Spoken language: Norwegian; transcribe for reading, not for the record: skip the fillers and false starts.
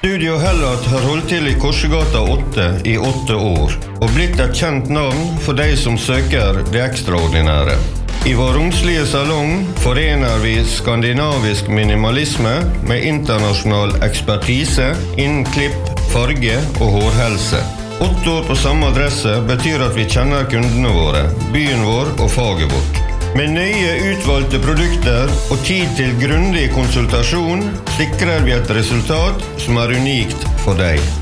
Studio Hellat har holdt til I Korsegata 8 I 8 år, og blitt et kjent navn for de som søker det ekstraordinære. I vår romslige salong forener vi skandinavisk minimalisme med internasjonal ekspertise innen klipp, farge og hårhelse. 8 år på samme adresse betyr at vi kjenner kundene våre, byen vår og faget vårt. Med nøye utvalgte produkter og tid til grundig konsultasjon sikrer vi et resultat som unikt for deg.